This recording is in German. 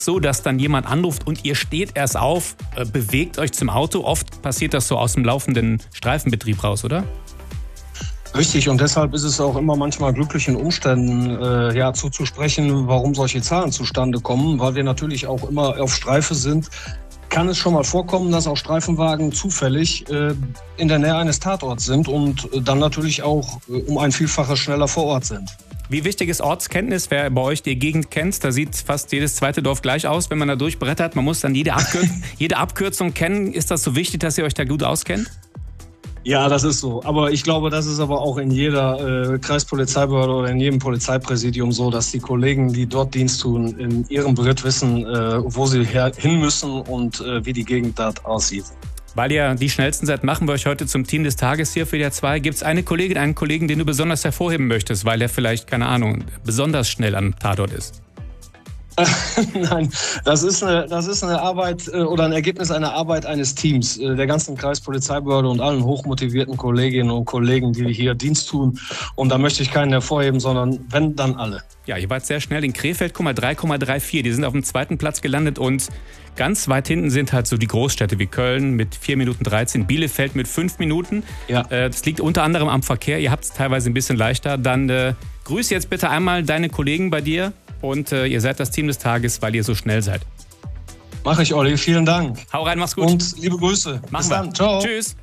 so, dass dann jemand anruft und ihr steht erst auf, bewegt euch zum Auto. Oft passiert das so aus dem laufenden Streifenbetrieb raus, oder? Richtig, und deshalb ist es auch immer manchmal glücklichen Umständen zuzusprechen, warum solche Zahlen zustande kommen, weil wir natürlich auch immer auf Streife sind. Kann es schon mal vorkommen, dass auch Streifenwagen zufällig in der Nähe eines Tatorts sind und dann natürlich auch um ein Vielfaches schneller vor Ort sind. Wie wichtig ist Ortskenntnis? Wer bei euch die Gegend kennt, da sieht fast jedes zweite Dorf gleich aus, wenn man da durchbrettert. Man muss dann jede Abkürzung kennen. Ist das so wichtig, dass ihr euch da gut auskennt? Ja, das ist so. Aber ich glaube, das ist aber auch in jeder Kreispolizeibehörde oder in jedem Polizeipräsidium so, dass die Kollegen, die dort Dienst tun, in ihrem Beritt wissen, wo sie hin müssen und wie die Gegend dort aussieht. Weil ihr die Schnellsten seid, machen wir euch heute zum Team des Tages hier für WDR 2. Gibt es eine Kollegin, einen Kollegen, den du besonders hervorheben möchtest, weil er vielleicht, keine Ahnung, besonders schnell am Tatort ist? Nein, das ist eine Arbeit oder ein Ergebnis einer Arbeit eines Teams, der ganzen Kreispolizeibehörde und allen hochmotivierten Kolleginnen und Kollegen, die hier Dienst tun. Und da möchte ich keinen hervorheben, sondern wenn, dann alle. Ja, ihr wart sehr schnell in Krefeld, 3,34. Die sind auf dem 2. Platz gelandet und ganz weit hinten sind halt so die Großstädte wie Köln mit 4 Minuten 13, Bielefeld mit 5 Minuten. Ja. Das liegt unter anderem am Verkehr. Ihr habt es teilweise ein bisschen leichter. Dann grüß jetzt bitte einmal deine Kollegen bei dir. Und ihr seid das Team des Tages, weil ihr so schnell seid. Mach ich, Olli. Vielen Dank. Hau rein, mach's gut. Und liebe Grüße. Bis dann. Ciao. Tschüss.